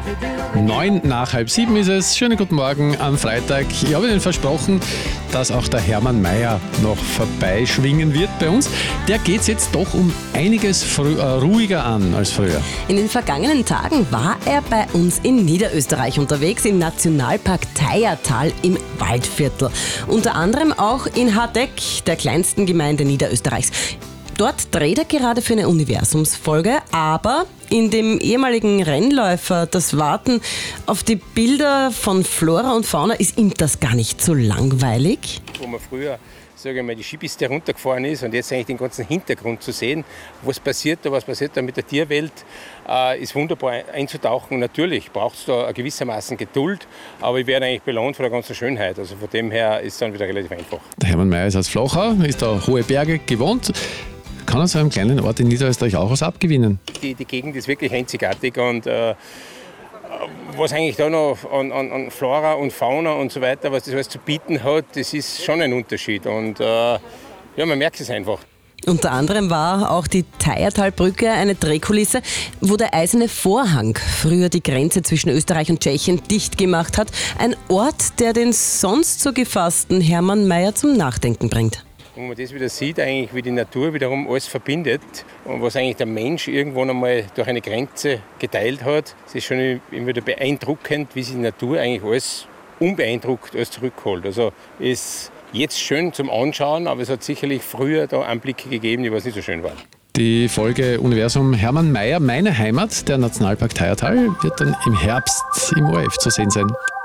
9 nach halb 7 ist es. Schönen guten Morgen am Freitag. Ich habe Ihnen versprochen, dass auch der Hermann Maier noch vorbeischwingen wird bei uns. Der geht es jetzt doch um einiges ruhiger an als früher. In den vergangenen Tagen war er bei uns in Niederösterreich unterwegs, im Nationalpark Theiertal im Waldviertel. Unter anderem auch in Hardeck, der kleinsten Gemeinde Niederösterreichs. Dort dreht er gerade für eine Universumsfolge, aber in dem ehemaligen Rennläufer, das Warten auf die Bilder von Flora und Fauna, ist ihm das gar nicht so langweilig? Wo man früher, sage ich mal, die Skipiste runtergefahren ist und jetzt eigentlich den ganzen Hintergrund zu sehen, was passiert da mit der Tierwelt, ist wunderbar einzutauchen. Natürlich braucht es da gewissermaßen Geduld, aber ich werde eigentlich belohnt von der ganzen Schönheit. Also von dem her ist es dann wieder relativ einfach. Der Hermann Maier ist aus Flachau, ist da hohe Berge gewohnt. Kann aus einem kleinen Ort in Niederösterreich auch was abgewinnen? Die Gegend ist wirklich einzigartig und was eigentlich da noch an Flora und Fauna und so weiter, was das alles zu bieten hat, das ist schon ein Unterschied und man merkt es einfach. Unter anderem war auch die Theiertalbrücke eine Drehkulisse, wo der eiserne Vorhang früher die Grenze zwischen Österreich und Tschechien dicht gemacht hat. Ein Ort, der den sonst so gefassten Hermann Maier zum Nachdenken bringt. Wo man das wieder sieht, eigentlich, wie die Natur wiederum alles verbindet und was eigentlich der Mensch irgendwann einmal durch eine Grenze geteilt hat. Es ist schon immer wieder beeindruckend, wie sich die Natur eigentlich alles unbeeindruckt alles zurückholt. Also ist jetzt schön zum Anschauen, aber es hat sicherlich früher da Anblicke gegeben, die was nicht so schön waren. Die Folge Universum Hermann Maier, meine Heimat, der Nationalpark Theiertal, wird dann im Herbst im ORF zu sehen sein.